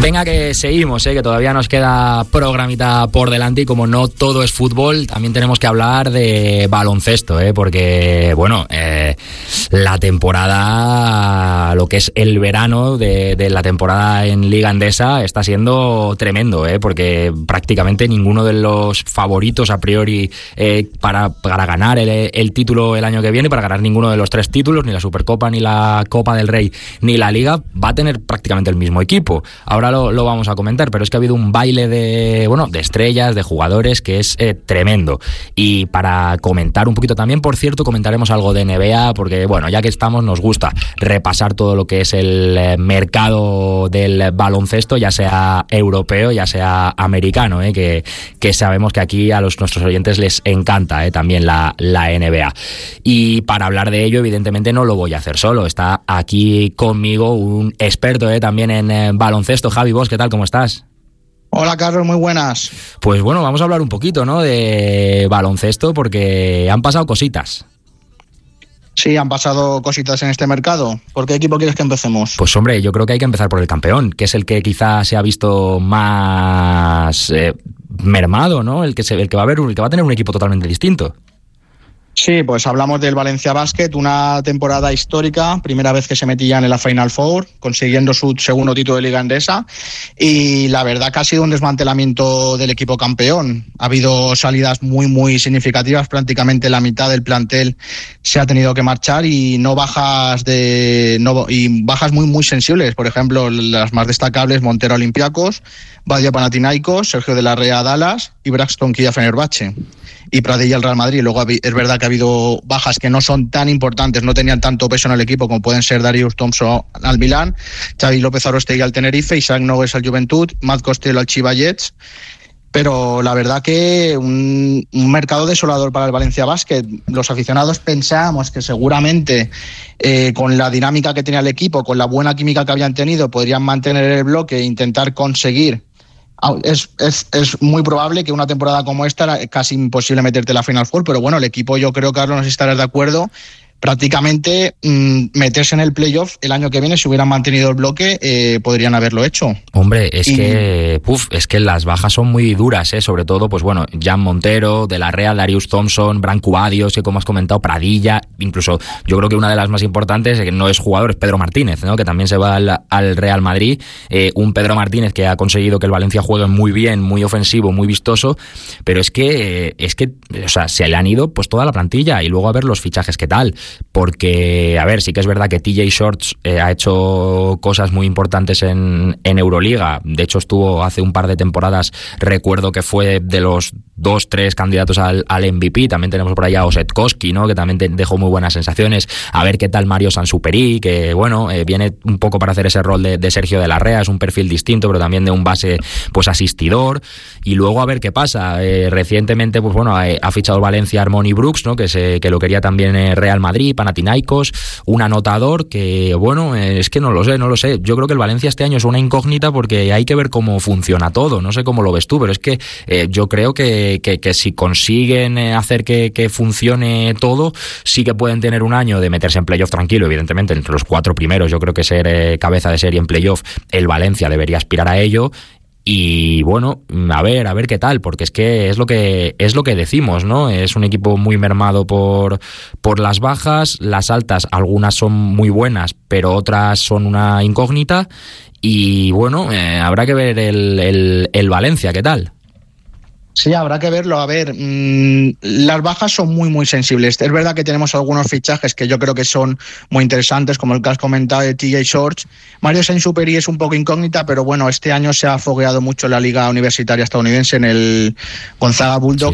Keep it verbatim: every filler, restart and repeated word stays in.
Venga, que seguimos, ¿eh? Que todavía nos queda programita por delante y como no todo es fútbol, también tenemos que hablar de baloncesto, ¿eh? Porque, bueno, eh, la temporada, lo que es el verano de, de la temporada en Liga Endesa está siendo tremendo, ¿eh? Porque prácticamente ninguno de los favoritos a priori eh, para, para ganar el, el título el año que viene, para ganar ninguno de los tres títulos, ni la Supercopa, ni la Copa del Rey, ni la Liga, va a tener prácticamente el mismo equipo. Ahora lo, lo vamos a comentar, pero es que ha habido un baile de, bueno, de estrellas, de jugadores que es eh, tremendo. Y para comentar un poquito también, por cierto, comentaremos algo de N B A, porque bueno, ya que estamos, nos gusta repasar todo lo que es el eh, mercado del baloncesto, ya sea europeo, ya sea americano, eh, que, que sabemos que aquí a los nuestros oyentes les encanta eh, también la, la N B A. Y para hablar de ello, evidentemente no lo voy a hacer solo, está aquí conmigo un experto eh, también en eh, baloncesto. Javi Bosch, ¿qué tal? ¿Cómo estás? Hola, Carlos, muy buenas. Pues bueno, vamos a hablar un poquito, ¿no?, de baloncesto, porque han pasado cositas. Sí, han pasado cositas en este mercado. ¿Por qué equipo quieres que empecemos? Pues hombre, yo creo que hay que empezar por el campeón, que es el que quizá se ha visto más eh, mermado, ¿no? El que se, el que va a haber, el que va a tener un equipo totalmente distinto. Sí, pues hablamos del Valencia Basket, una temporada histórica, primera vez que se metían en la Final Four, consiguiendo su segundo título de Liga Endesa, y la verdad que ha sido un desmantelamiento del equipo campeón. Ha habido salidas muy, muy significativas, prácticamente la mitad del plantel se ha tenido que marchar y no bajas de no, y bajas muy, muy sensibles. Por ejemplo, las más destacables, Montero Olympiacos, Badia Panathinaikos, Sergio de la Rea Dallas y Braxton Kia Fenerbahce. Y Pradilla el Real Madrid. Luego es verdad que ha habido bajas que no son tan importantes, no tenían tanto peso en el equipo como pueden ser Darius Thompson al Milán, Xavi López Arostegui al Tenerife, Isaac Nogues al Juventud, Matt Costello al Chiva Jets. Pero la verdad que un, un mercado desolador para el Valencia Basket. Los aficionados pensábamos que seguramente eh, con la dinámica que tenía el equipo, con la buena química que habían tenido, podrían mantener el bloque e intentar conseguir. Es, es, es muy probable que una temporada como esta era casi imposible meterte en la Final Four, pero bueno, el equipo, yo creo, Carlos, no sé si estarás de acuerdo, prácticamente mmm, meterse en el playoff el año que viene, si hubieran mantenido el bloque, eh, podrían haberlo hecho. Hombre, es y... que puf, es que las bajas son muy duras, ¿eh? Sobre todo, pues bueno, Jan Montero, De la Rea, Darius Thompson, Branco Badios, que como has comentado, Pradilla, incluso yo creo que una de las más importantes, que no es jugador, es Pedro Martínez, ¿no?, que también se va al, al Real Madrid, eh, un Pedro Martínez que ha conseguido que el Valencia juegue muy bien, muy ofensivo, muy vistoso, pero es que, eh, es que, o sea, se le han ido pues toda la plantilla y luego a ver los fichajes qué tal. Porque, a ver, sí que es verdad que T J Shorts eh, ha hecho cosas muy importantes en, en Euroliga. De hecho, estuvo hace un par de temporadas, recuerdo que fue de los dos, tres candidatos al, al M V P. También tenemos por ahí a Osetkowski, ¿no?, que también te dejó muy buenas sensaciones. A ver qué tal Mario Sansuperi, que, bueno, eh, viene un poco para hacer ese rol de, de Sergio de la Rea. Es un perfil distinto, pero también de un base, pues, asistidor. Y luego a ver qué pasa. Eh, recientemente, pues, bueno, ha, ha fichado Valencia Armoni Brooks, ¿no?, que, se, que lo quería también eh, Real Madrid, Panathinaikos, un anotador que, bueno, es que no lo sé, no lo sé. Yo creo que el Valencia este año es una incógnita porque hay que ver cómo funciona todo. No sé cómo lo ves tú, pero es que eh, yo creo que, que, que si consiguen hacer que, que funcione todo, sí que pueden tener un año de meterse en playoff tranquilo, evidentemente, entre los cuatro primeros. Yo creo que ser eh, cabeza de serie en playoff, el Valencia debería aspirar a ello. Y bueno, a ver, a ver qué tal, porque es que es lo que es lo que decimos, ¿no? Es un equipo muy mermado por, por las bajas, las altas, algunas son muy buenas, pero otras son una incógnita. Y bueno, eh, habrá que ver el, el, el Valencia, ¿qué tal? Sí, habrá que verlo. A ver, mmm, las bajas son muy, muy sensibles. Es verdad que tenemos algunos fichajes que yo creo que son muy interesantes, como el que has comentado de T J Shorts. Mario Sansuperi es un poco incógnita, pero bueno, este año se ha fogueado mucho en la Liga Universitaria Estadounidense en el Gonzaga Bulldogs.